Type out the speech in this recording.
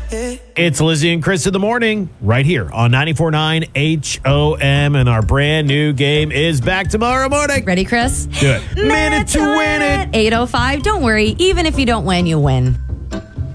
It's Lizzie and Chris in the morning, right here on 94.9 HOM, and our brand new game is back tomorrow morning. Ready, Chris? Do it. Minute to win it. 8:05. Don't worry. Even if you don't win, you win.